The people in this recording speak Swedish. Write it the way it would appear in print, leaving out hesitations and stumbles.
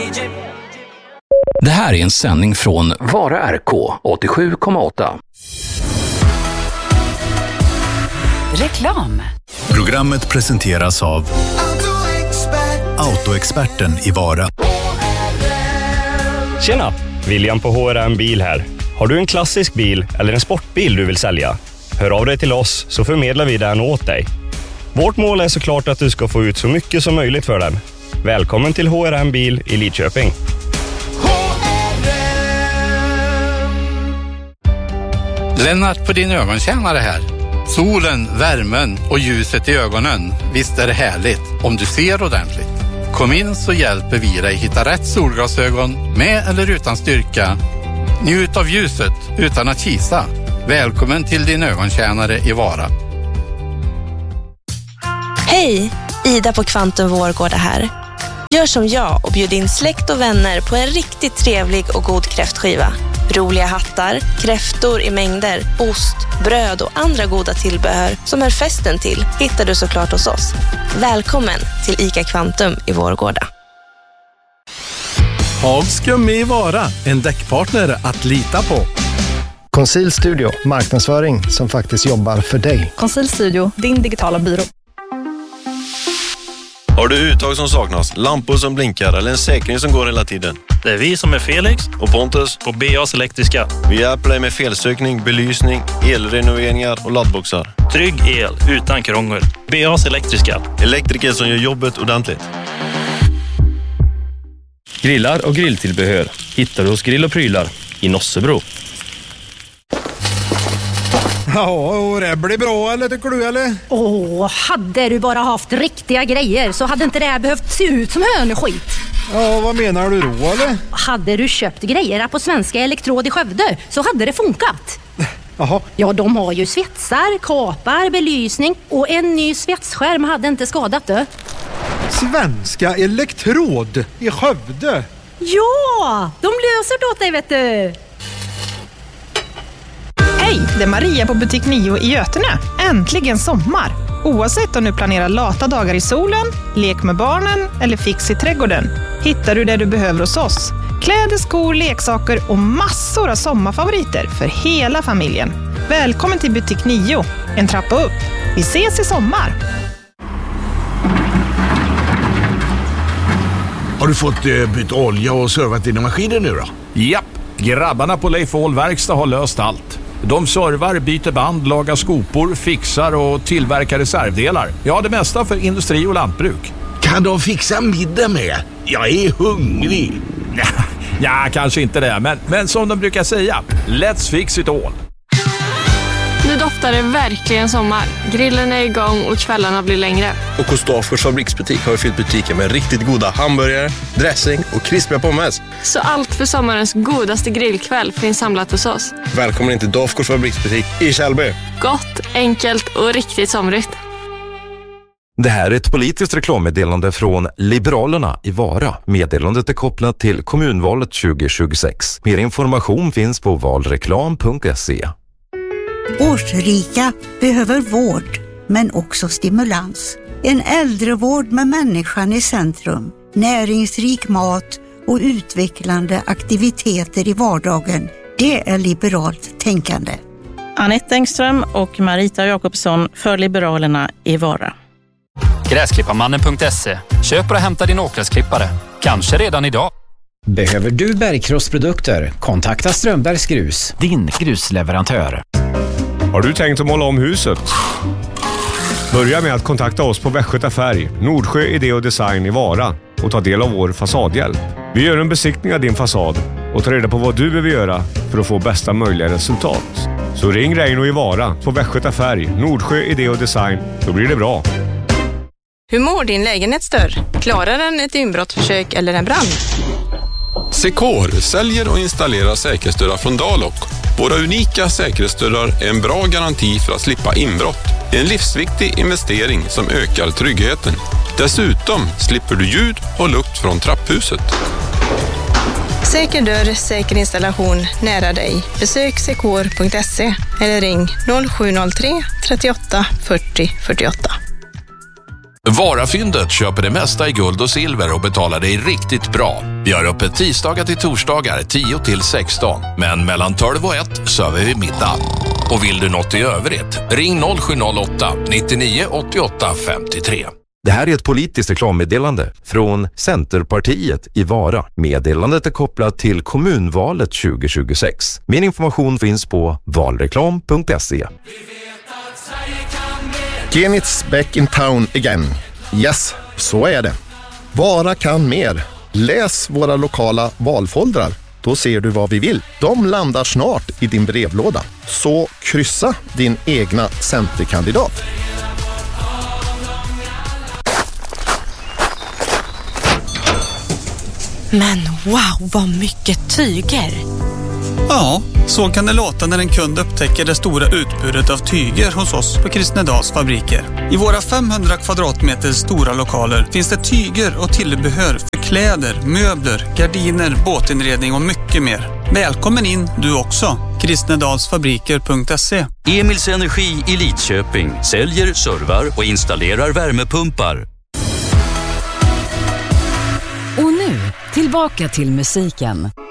Det här är en sändning från Vara RK 87,8. Reklam. Programmet presenteras av Autoexperten i Vara. Tjena, William på HRM Bil här. Har du en klassisk bil eller en sportbil du vill sälja? Hör av dig till oss så förmedlar vi den åt dig. Vårt mål är såklart att du ska få ut så mycket som möjligt för den. Välkommen till HRM Bil i Lidköping. Lennart på din ögontjänare här. Solen, värmen och ljuset i ögonen. Visst är det härligt om du ser ordentligt. Kom in så hjälper vi dig hitta rätt solglasögon med eller utan styrka. Njut av ljuset utan att kisa. Välkommen till din ögontjänare i Vara. Hej, Ida på Kvantum Vårgårda här. Gör som jag och bjud in släkt och vänner på en riktigt trevlig och god kräftskiva. Roliga hattar, kräftor i mängder, ost, bröd och andra goda tillbehör som är festen till hittar du såklart hos oss. Välkommen till ICA Kvantum i Vårgårda. Hagskum i Vara, en däckpartner att lita på. Conceal Studio, marknadsföring som faktiskt jobbar för dig. Conceal Studio, din digitala byrå. Har du uttag som saknas, lampor som blinkar eller en säkring som går hela tiden? Det är vi som är Felix och Pontus på BAs Elektriska. Vi hjälper dig med felsökning, belysning, elrenoveringar och laddboxar. Trygg el utan krångel. BAs Elektriska. Elektriker som gör jobbet ordentligt. Grillar och grilltillbehör hittar du hos Grill och Prylar i Nossebro. Ja, och det blir bra eller tycker du eller? Hade du bara haft riktiga grejer så hade inte det här behövt se ut som höneskit. Ja, vad menar du då eller? Hade du köpt grejer på Svenska Elektrod i Skövde så hade det funkat. Jaha. Ja, de har ju svetsar, kapar, belysning och en ny svetsskärm hade inte skadat det. Svenska Elektrod i Skövde? Ja, de löser det åt dig vet du. Hej, det är Maria på Butik 9 i Götene. Äntligen sommar! Oavsett om du planerar lata dagar i solen, lek med barnen eller fix i trädgården, hittar du det du behöver hos oss. Kläder, skor, leksaker och massor av sommarfavoriter för hela familjen. Välkommen till Butik 9, en trappa upp. Vi ses i sommar! Har du fått bytt olja och servat dina maskiner nu då? Japp, grabbarna på Leif Ahl Verkstad har löst allt. De servar, byter band, lagar skopor, fixar och tillverkar reservdelar. Ja, det mesta för industri och lantbruk. Kan de fixa middag med? Jag är hungrig. Ja, kanske inte det, men som de brukar säga, let's fix it all. Nu doftar det verkligen sommar. Grillen är igång och kvällarna blir längre. Och hos Dafgårds fabriksbutik har vi fyllt butiken med riktigt goda hamburgare, dressing och krispiga pommes. Så allt för sommarens godaste grillkväll finns samlat hos oss. Välkommen in till Dafgårds fabriksbutik i Kjellby. Gott, enkelt och riktigt somrigt. Det här är ett politiskt reklammeddelande från Liberalerna i Vara. Meddelandet är kopplat till kommunvalet 2026. Mer information finns på valreklam.se. Årsrika behöver vård, men också stimulans. En äldrevård med människan i centrum, näringsrik mat och utvecklande aktiviteter i vardagen. Det är liberalt tänkande. Anette Engström och Marita Jakobsson för Liberalerna i Vara. Gräsklipparmannen.se. Köp och hämta din åkgräsklippare. Kanske redan idag. Behöver du bergkrossprodukter? Kontakta Strömbergs Grus, din grusleverantör. Har du tänkt att måla om huset? Börja med att kontakta oss på Västgöta Färg, Nordsjö Idé och Design i Vara och ta del av vår fasadhjälp. Vi gör en besiktning av din fasad och tar reda på vad du behöver göra för att få bästa möjliga resultat. Så ring Reino i Vara på Västgöta Färg, Nordsjö Idé och Design, då blir det bra. Hur mår din lägenhetsdörr? Klarar den ett inbrottsförsök eller en brand? Secor säljer och installerar säkerhetsdörrar från Dalok. Våra unika säkerhetsdörrar är en bra garanti för att slippa inbrott. En livsviktig investering som ökar tryggheten. Dessutom slipper du ljud och lukt från trapphuset. Säker dörr, säker installation nära dig. Besök secor.se eller ring 0703 38 40 48. Varafyndet köper det mesta i guld och silver och betalar dig riktigt bra. Vi har öppet tisdagar till torsdagar 10 till 16. Men mellan 12 och 1 söver vi middag. Och vill du något i övrigt, ring 0708 99 88 53. Det här är ett politiskt reklammeddelande från Centerpartiet i Vara. Meddelandet är kopplat till kommunvalet 2026. Mer information finns på valreklam.se. Genitz back in town again. Yes, så är det. Vara kan mer. Läs våra lokala valfoldrar. Då ser du vad vi vill. De landar snart i din brevlåda. Så kryssa din egna centerkandidat. Men wow, vad mycket tyger! Ja, så kan det låta när en kund upptäcker det stora utbudet av tyger hos oss på Kristnedals fabriker. I våra 500 kvadratmeter stora lokaler finns det tyger och tillbehör för kläder, möbler, gardiner, båtinredning och mycket mer. Välkommen in du också. Kristnedalsfabriker.se. Emils Energi i Lidköping säljer, servar och installerar värmepumpar. Och nu, tillbaka till musiken.